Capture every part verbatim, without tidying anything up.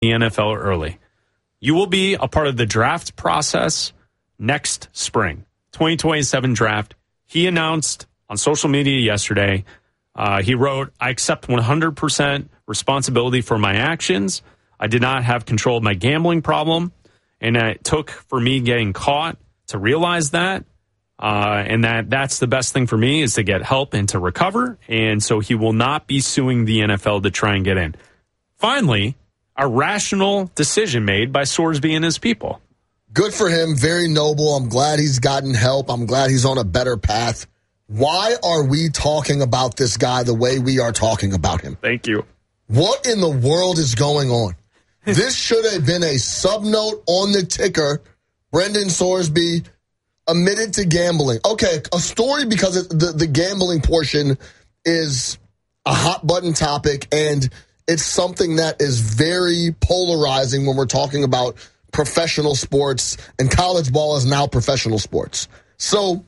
the N F L early. You will be a part of the draft process next spring, twenty twenty-seven draft. He announced on social media yesterday, uh, he wrote, I accept one hundred percent responsibility for my actions. I did not have control of my gambling problem, and it took for me getting caught to realize that. Uh, and that that's the best thing for me is to get help and to recover. And so he will not be suing the N F L to try and get in. Finally, a rational decision made by Sorsby and his people. Good for him. Very noble. I'm glad he's gotten help. I'm glad he's on a better path. Why are we talking about this guy the way we are talking about him? Thank you. What in the world is going on? This should have been a sub-note on the ticker. Brendan Sorsby admitted to gambling. Okay, a story because it, the, the gambling portion is a hot-button topic, and it's something that is very polarizing when we're talking about professional sports, and college ball is now professional sports. So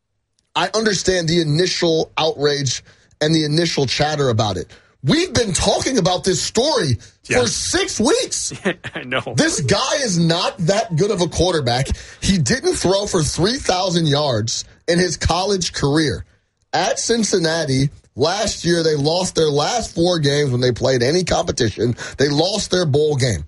I understand the initial outrage and the initial chatter about it. We've been talking about this story yeah. for six weeks. I know. This guy is not that good of a quarterback. He didn't throw for three thousand yards in his college career. At Cincinnati, last year, they lost their last four games when they played any competition. They lost their bowl game.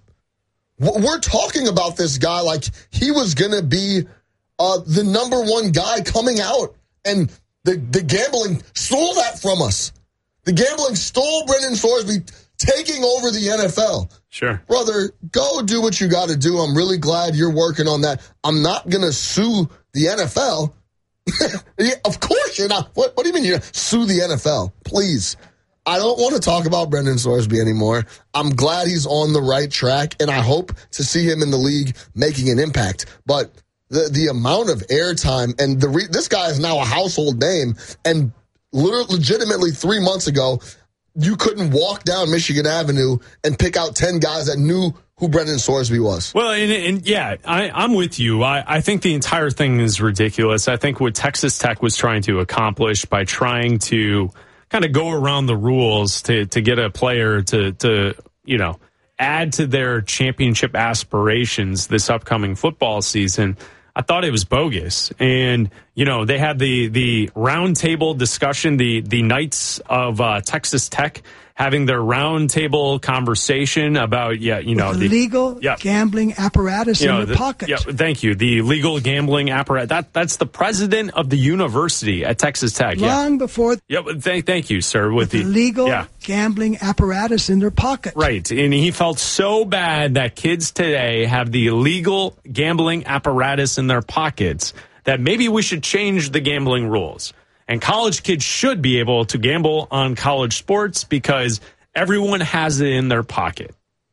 We're talking about this guy like he was going to be uh, the number one guy coming out, and the, the gambling stole that from us. The gambling stole Brendan Sorsby taking over the N F L. Sure. Brother, go do what you got to do. I'm really glad you're working on that. I'm not going to sue the N F L. Yeah, of course you're not. What, what do you mean you're not? Sue the N F L? Please. I don't want to talk about Brendan Sorsby anymore. I'm glad he's on the right track, and I hope to see him in the league making an impact. But the the amount of airtime, and the re- this guy is now a household name, and literally, legitimately three months ago, you couldn't walk down Michigan Avenue and pick out ten guys that knew who Brendan Sorsby was. Well, and, and yeah, I, I'm with you. I, I think the entire thing is ridiculous. I think what Texas Tech was trying to accomplish by trying to kind of go around the rules to, to get a player to, to, you know, add to their championship aspirations this upcoming football season, I thought it was bogus. And, you know, they had the the roundtable discussion, the the Knights of uh, Texas Tech having their roundtable conversation about, yeah, you know, With the, the legal yeah, gambling apparatus you know, in their the, pocket. Yeah, thank you. The legal gambling apparatus. That that's the president of the university at Texas Tech. Long yeah. before. Yeah, thank thank you, sir. With With, the, the legal yeah. gambling apparatus in their pocket. Right, and he felt so bad that kids today have the illegal gambling apparatus in their pockets that maybe we should change the gambling rules. And college kids should be able to gamble on college sports because everyone has it in their pocket.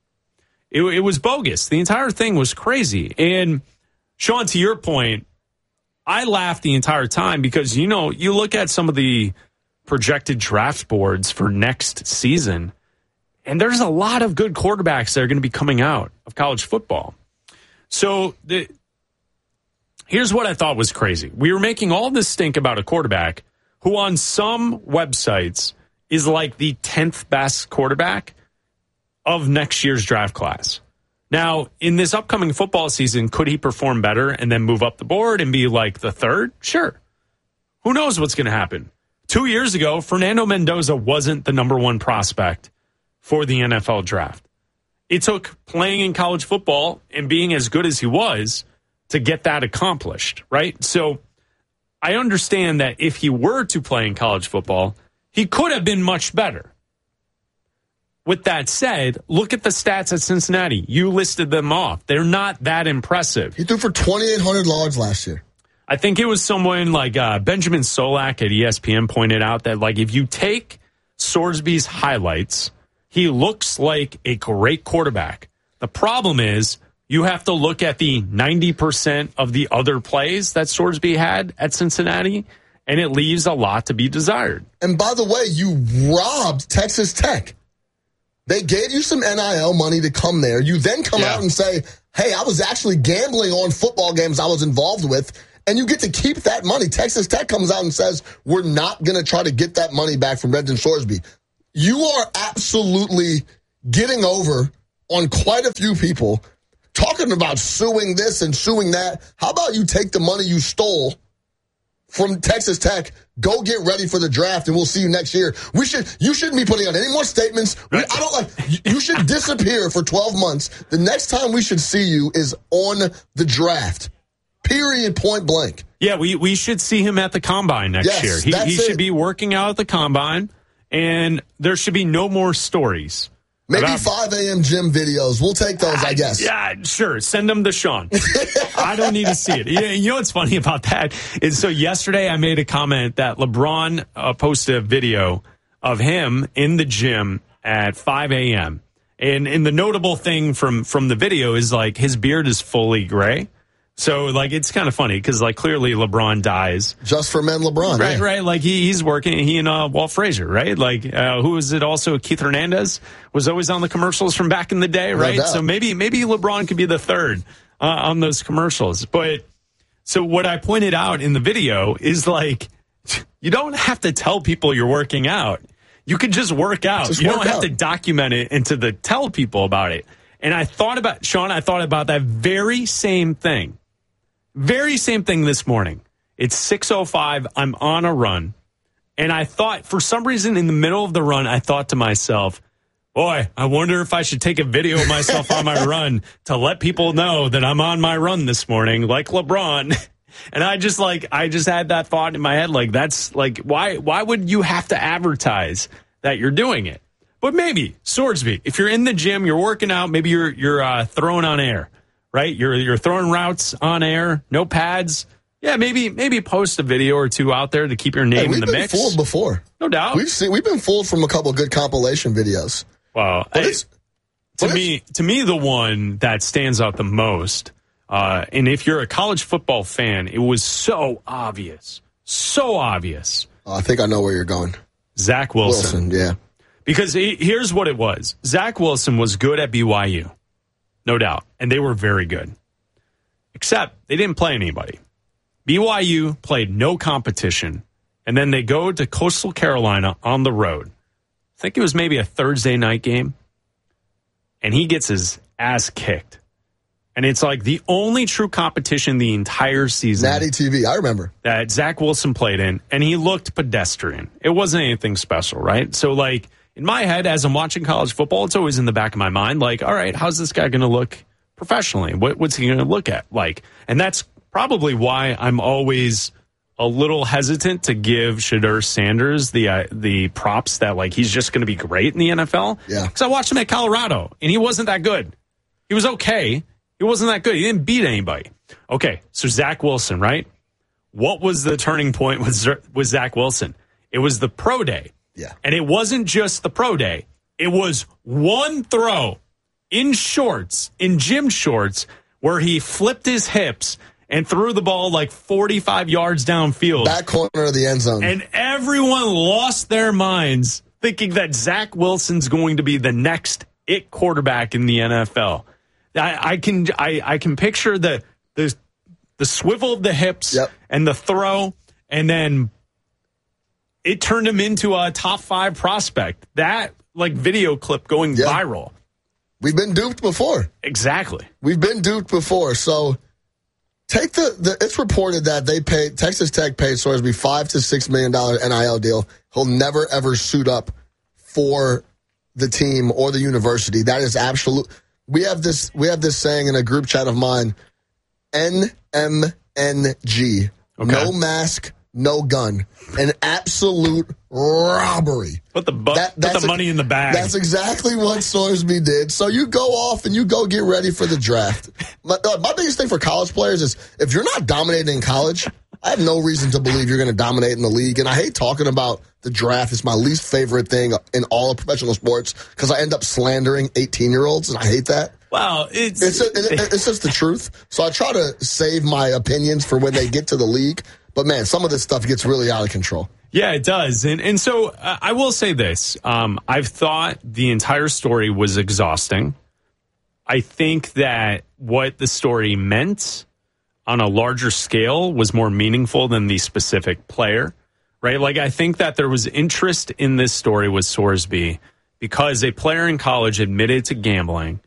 It, it was bogus. The entire thing was crazy. And Sean, to your point, I laughed the entire time because, you know, you look at some of the projected draft boards for next season, and there's a lot of good quarterbacks that are going to be coming out of college football. So the here's what I thought was crazy. We were making all this stink about a quarterback who on some websites is like the tenth best quarterback of next year's draft class. Now, in this upcoming football season, could he perform better and then move up the board and be like the third? Sure. Who knows what's going to happen? Two years ago, Fernando Mendoza wasn't the number one prospect for the N F L draft. It took playing in college football and being as good as he was to get that accomplished, right? So I understand that if he were to play in college football, he could have been much better. With that said, look at the stats at Cincinnati. You listed them off. They're not that impressive. He threw for twenty-eight hundred yards last year. I think it was someone like uh, Benjamin Solak at E S P N pointed out that, like, if you take Sorsby's highlights, he looks like a great quarterback. The problem is you have to look at the ninety percent of the other plays that Sorsby had at Cincinnati, and it leaves a lot to be desired. And by the way, you robbed Texas Tech. They gave you some N I L money to come there. You then come yeah. out and say, hey, I was actually gambling on football games I was involved with, and you get to keep that money. Texas Tech comes out and says, we're not going to try to get that money back from Brendan Sorsby. You are absolutely getting over on quite a few people talking about suing this and suing that. How about you take the money you stole from Texas Tech, go get ready for the draft, and we'll see you next year. We should, you shouldn't be putting out any more statements. We, I don't like, you should disappear for twelve months. The next time we should see you is on the draft. Period, point blank. Yeah, we, we should see him at the Combine next yes, year. He, that's he should it. be working out at the Combine, and there should be no more stories. Maybe about, five a.m. gym videos. We'll take those, I, I guess. Yeah, sure. Send them to Sean. I don't need to see it. You know what's funny about that is, so yesterday I made a comment that LeBron uh, posted a video of him in the gym at five a.m. And, and the notable thing from, from the video is, like, his beard is fully gray. So, like, it's kind of funny because, like, clearly LeBron dies. Just for men LeBron. Right, yeah. right. Like, he, he's working, he and uh, Walt Frazier, right? Like, uh, who is it also? Keith Hernandez was always on the commercials from back in the day, right? No so maybe maybe LeBron could be the third uh, on those commercials. But, so what I pointed out in the video is, like, you don't have to tell people you're working out. You could just work out. Just you work don't have out. to document it and to the, tell people about it. And I thought about, Sean, I thought about that very same thing. Very same thing this morning. It's six oh five. I'm on a run. And I thought, for some reason, in the middle of the run, I thought to myself, boy, I wonder if I should take a video of myself on my run to let people know that I'm on my run this morning, like LeBron. And I just like, I just had that thought in my head. Like, that's like, why, why would you have to advertise that you're doing it? But maybe, Swordsby, if you're in the gym, you're working out, maybe you're, you're uh, throwing on air. Right, you're you're throwing routes on air, no pads. Yeah, maybe maybe post a video or two out there to keep your name hey, in the mix. We've been fooled before, no doubt. We've seen we've been fooled from a couple of good compilation videos. Well, But hey, it's- to but me, to me, the one that stands out the most, uh, and if you're a college football fan, it was so obvious, so obvious. Oh, I think I know where you're going. Zach Wilson, Wilson, yeah. because he, here's what it was: Zach Wilson was good at B Y U. No doubt. And they were very good. Except they didn't play anybody. B Y U played no competition. And then they go to Coastal Carolina on the road. I think it was maybe a Thursday night game. And he gets his ass kicked. And it's like the only true competition the entire season. Natty T V, I remember. That Zach Wilson played in. And he looked pedestrian. It wasn't anything special, right? So, like, in my head, as I'm watching college football, it's always in the back of my mind, like, all right, how's this guy going to look professionally? What, what's he going to look at like? And that's probably why I'm always a little hesitant to give Shedeur Sanders the uh, the props that, like, he's just going to be great in the N F L. Yeah. Because I watched him at Colorado, and he wasn't that good. He was okay. He wasn't that good. He didn't beat anybody. Okay, so Zach Wilson, right? What was the turning point with, with Zach Wilson? It was the pro day. Yeah. And it wasn't just the pro day. It was one throw in shorts, in gym shorts, where he flipped his hips and threw the ball like forty-five yards downfield. Back corner of the end zone. And everyone lost their minds thinking that Zach Wilson's going to be the next it quarterback in the N F L. I, I can I, I can picture the the the swivel of the hips yep. and the throw, and then it turned him into a top five prospect. That, like, video clip going yeah. viral. We've been duped before. Exactly. We've been duped before. So take the, the it's reported that they paid, Texas Tech paid Sorsby five to six million dollar N I L deal. He'll never ever suit up for the team or the university. That is absolute. We have this we have this saying in a group chat of mine, N M N G. Okay. No mask, no gun. An absolute robbery. Put the, bu- That- put that's the a- money in the bag. That's exactly what Sorsby did. So you go off and you go get ready for the draft. My, uh, my biggest thing for college players is if you're not dominating in college, I have no reason to believe you're going to dominate in the league. And I hate talking about the draft. It's my least favorite thing in all of professional sports because I end up slandering eighteen-year-olds, and I hate that. Well, it's It's, a, it, it's just the truth. So I try to save my opinions for when they get to the league. But, man, some of this stuff gets really out of control. Yeah, it does. And and so uh, I will say this. Um, I've thought the entire story was exhausting. I think that what the story meant on a larger scale was more meaningful than the specific player, right? Like, I think that there was interest in this story with Sorsby because a player in college admitted to gambling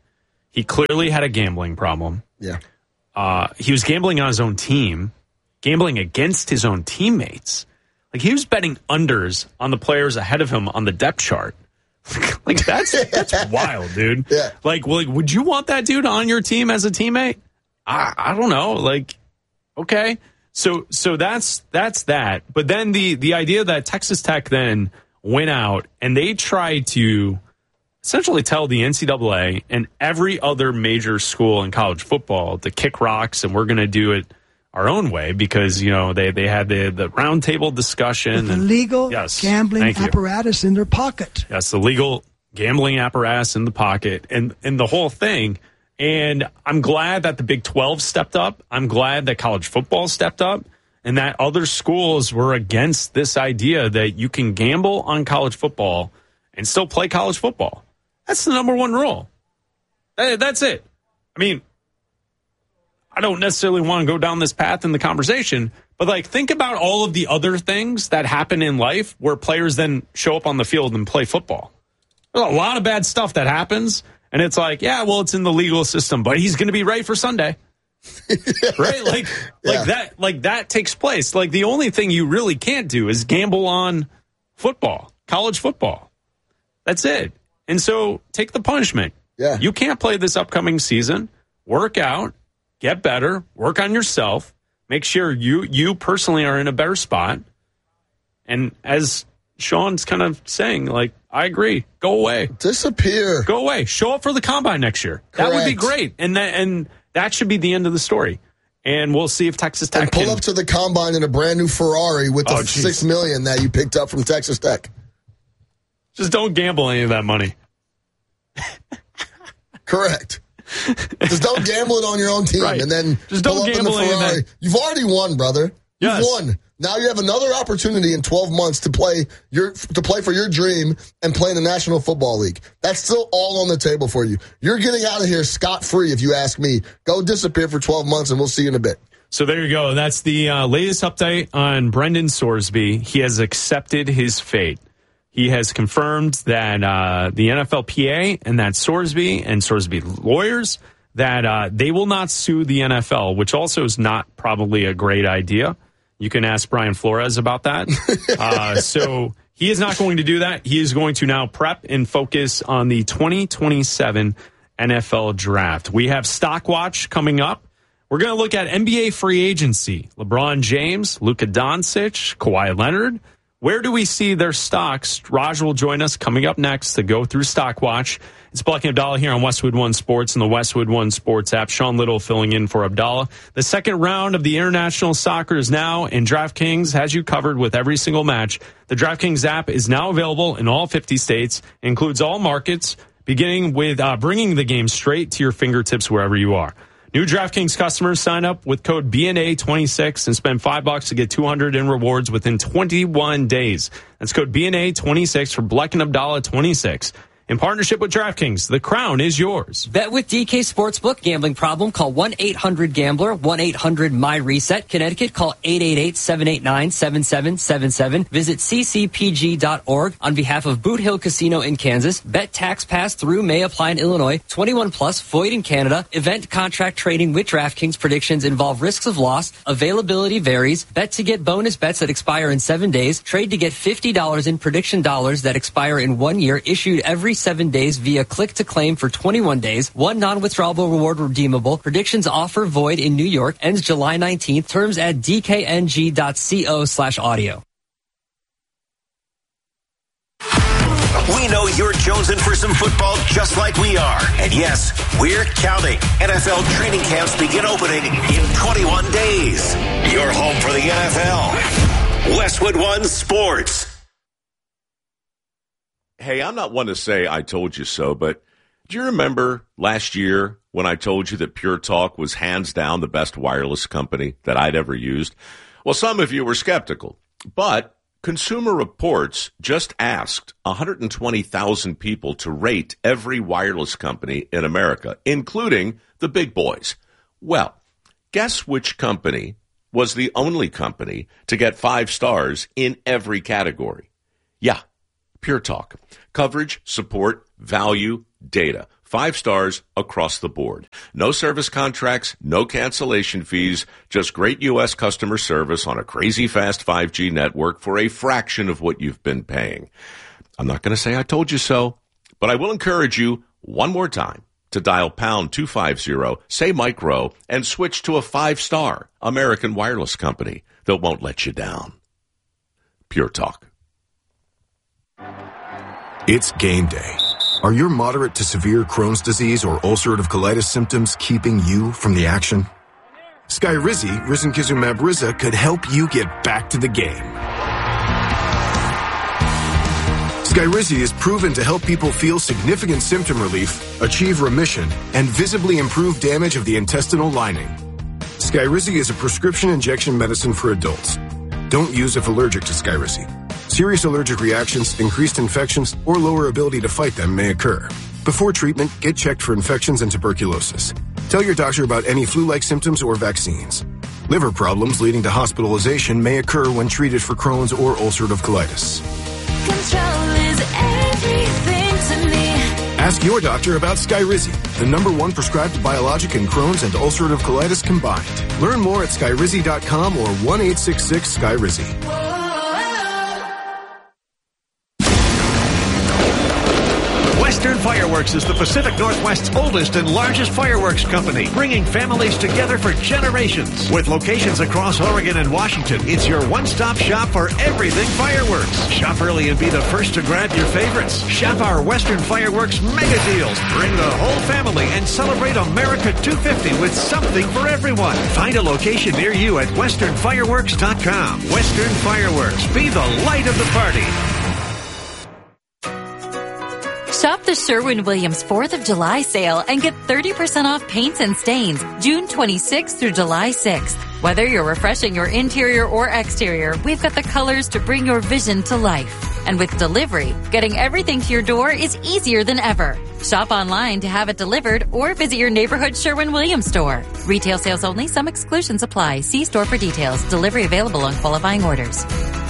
He clearly had a gambling problem. Yeah. Uh, he was gambling on his own team, gambling against his own teammates. Like, he was betting unders on the players ahead of him on the depth chart. Like, that's that's wild, dude. Yeah. Like, well, like, would you want that dude on your team as a teammate? I, I don't know. Like, okay. So so that's that's that. But then the the idea that Texas Tech then went out and they tried to essentially tell the N C double A and every other major school in college football to kick rocks, and we're going to do it our own way because, you know, they, they had the, the roundtable discussion. With and, the legal yes, gambling apparatus in their pocket. Yes, the legal gambling apparatus in the pocket and, and the whole thing. And I'm glad that the Big twelve stepped up. I'm glad that college football stepped up and that other schools were against this idea that you can gamble on college football and still play college football. That's the number one rule. That's it. I mean, I don't necessarily want to go down this path in the conversation, but like think about all of the other things that happen in life where players then show up on the field and play football. There's a lot of bad stuff that happens, and it's like, yeah, well, it's in the legal system, but he's going to be right for Sunday. Right? Like yeah. like that like that takes place. Like the only thing you really can't do is gamble on football, college football. That's it. And so take the punishment. Yeah. You can't play this upcoming season. Work out. Get better, work on yourself, make sure you you personally are in a better spot. And as Sean's kind of saying, like, I agree. Go away. Disappear. Go away. Show up for the combine next year. Correct. That would be great. And that and that should be the end of the story. And we'll see if Texas Tech and pull can... up to the combine in a brand new Ferrari with the oh, six million that you picked up from Texas Tech. Just don't gamble any of that money. Correct. Just don't gamble it on your own team, right. and then just pull don't up in the gamble Ferrari. in that. You've already won, brother. You've Yes. won. Now you have another opportunity in twelve months to play your to play for your dream and play in the National Football League. That's still all on the table for you. You're getting out of here scot free, if you ask me. Go disappear for twelve months, and we'll see you in a bit. So there you go. That's the uh, latest update on Brendan Sorsby. He has accepted his fate. He has confirmed that uh, the N F L P A and that Sorsby and Sorsby lawyers, that uh, they will not sue the N F L, which also is not probably a great idea. You can ask Brian Flores about that. uh, so he is not going to do that. He is going to now prep and focus on the twenty twenty-seven N F L draft. We have Stock Watch coming up. We're going to look at N B A free agency. LeBron James, Luka Doncic, Kawhi Leonard. Where do we see their stocks? Raj will join us coming up next to go through Stock Watch. It's Buck and Abdallah here on Westwood One Sports and the Westwood One Sports app. Sean Little filling in for Abdallah. The second round of the international soccer is now, and DraftKings has you covered with every single match. The DraftKings app is now available in all fifty states, includes all markets, beginning with uh, bringing the game straight to your fingertips wherever you are. New DraftKings customers sign up with code B N A twenty-six and spend five bucks to get two hundred in rewards within twenty-one days. That's code B N A twenty-six for Black and Abdallah twenty-six. In partnership with DraftKings, the crown is yours. Bet with D K Sportsbook. Gambling problem? Call one eight hundred gambler, one eight hundred my reset. Connecticut, call eight eight eight, seven eight nine, seven seven seven seven. Visit c c p g dot org on behalf of Boot Hill Casino in Kansas. Bet tax pass through may apply in Illinois. twenty-one plus, void in Canada. Event contract trading with DraftKings. Predictions involve risks of loss. Availability varies. Bet to get bonus bets that expire in seven days. Trade to get fifty dollars in prediction dollars that expire in one year. Issued every seven days via click to claim for twenty-one days. One non-withdrawable reward redeemable. Predictions offer void in New York. Ends July nineteenth. Terms at d k n g dot co slash audio. We know you're jonesing for some football just like we are. And yes, we're counting. N F L training camps begin opening in twenty-one days. You're home for the N F L. Westwood One Sports. Hey, I'm not one to say I told you so, but do you remember last year when I told you that Pure Talk was hands down the best wireless company that I'd ever used? Well, some of you were skeptical, but Consumer Reports just asked one hundred twenty thousand people to rate every wireless company in America, including the big boys. Well, guess which company was the only company to get five stars in every category? Yeah. Pure Talk. Coverage, support, value, data. Five stars across the board. No service contracts, no cancellation fees, just great U S customer service on a crazy fast five G network for a fraction of what you've been paying. I'm not going to say I told you so, but I will encourage you one more time to dial pound two fifty, say Mike Rowe, and switch to a five-star American wireless company that won't let you down. Pure Talk. It's game day. Are your moderate to severe Crohn's disease or ulcerative colitis symptoms keeping you from the action? Skyrizi, risankizumab Riza, could help you get back to the game. Skyrizi is proven to help people feel significant symptom relief, achieve remission, and visibly improve damage of the intestinal lining. Skyrizi is a prescription injection medicine for adults. Don't use if allergic to Skyrizi. Serious allergic reactions, increased infections, or lower ability to fight them may occur. Before treatment, get checked for infections and tuberculosis. Tell your doctor about any flu-like symptoms or vaccines. Liver problems leading to hospitalization may occur when treated for Crohn's or ulcerative colitis. Control is everything to me. Ask your doctor about Skyrizi, the number one prescribed biologic in Crohn's and ulcerative colitis combined. Learn more at skyrizi dot com or one eight six six Skyrizi. Western Fireworks is the Pacific Northwest's oldest and largest fireworks company, bringing families together for generations. With locations across Oregon and Washington, it's your one-stop shop for everything fireworks. Shop early and be the first to grab your favorites. Shop our Western Fireworks mega deals. Bring the whole family and celebrate America two fifty with something for everyone. Find a location near you at western fireworks dot com. Western Fireworks. Be the light of the party. Shop the Sherwin-Williams fourth of July sale and get thirty percent off paints and stains June twenty-sixth through July sixth. Whether you're refreshing your interior or exterior, we've got the colors to bring your vision to life. And with delivery, getting everything to your door is easier than ever. Shop online to have it delivered or visit your neighborhood Sherwin-Williams store. Retail sales only. Some exclusions apply. See store for details. Delivery available on qualifying orders.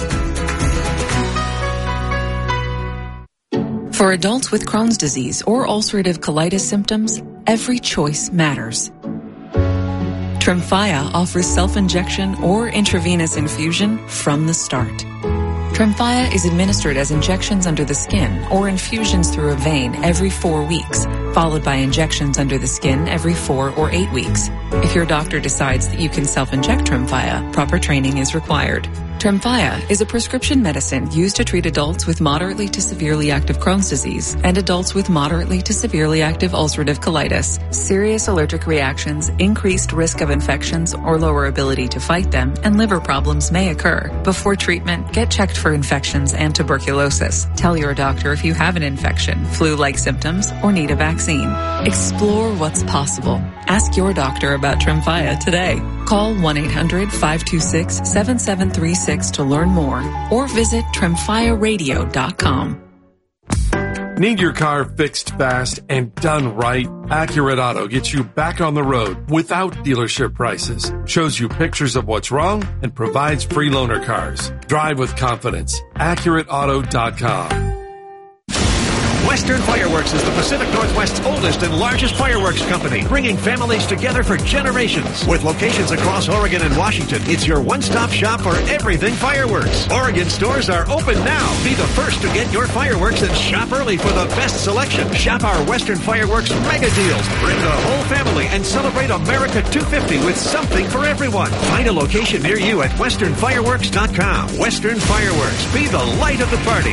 For adults with Crohn's disease or ulcerative colitis symptoms, every choice matters. Tremfya offers self-injection or intravenous infusion from the start. Tremfya is administered as injections under the skin or infusions through a vein every four weeks, followed by injections under the skin every four or eight weeks. If your doctor decides that you can self-inject Tremfya, proper training is required. Tremfya is a prescription medicine used to treat adults with moderately to severely active Crohn's disease and adults with moderately to severely active ulcerative colitis. Serious allergic reactions, increased risk of infections or lower ability to fight them, and liver problems may occur. Before treatment, get checked for infections and tuberculosis. Tell your doctor if you have an infection, flu-like symptoms, or need a vaccine. Explore what's possible. Ask your doctor about Tremfya today. Call one eight hundred five two six seven seven three six to learn more or visit tremfya radio dot com. Need your car fixed fast and done right? Accurate Auto gets you back on the road without dealership prices, shows you pictures of what's wrong, and provides free loaner cars. Drive with confidence. accurate auto dot com. Western Fireworks is the Pacific Northwest's oldest and largest fireworks company, bringing families together for generations. With locations across Oregon and Washington, it's your one-stop shop for everything fireworks. Oregon stores are open now. Be the first to get your fireworks and shop early for the best selection. Shop our Western Fireworks mega deals. Bring the whole family and celebrate America two fifty with something for everyone. Find a location near you at western fireworks dot com. Western Fireworks. Be the light of the party.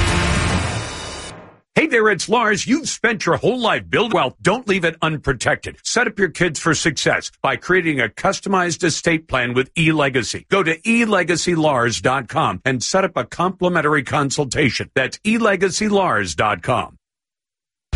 Hey there, it's Lars. You've spent your whole life building wealth. Don't leave it unprotected. Set up your kids for success by creating a customized estate plan with eLegacy. Go to e legacy lars dot com and set up a complimentary consultation. That's e legacy lars dot com.